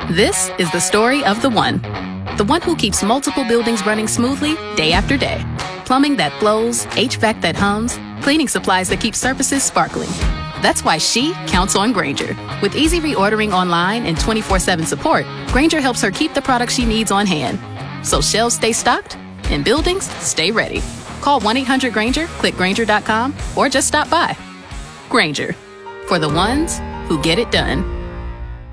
This is the story of the one who keeps multiple buildings running smoothly day after day. Plumbing that flows, HVAC that hums, cleaning supplies that keep surfaces sparkling. That's why she counts on Grainger. With easy reordering online and 24/7 support, Grainger helps her keep the products she needs on hand. So shelves stay stocked and buildings stay ready. Call 1-800-GRAINGER, click Grainger.com, or just stop by. Grainger, for the ones who get it done.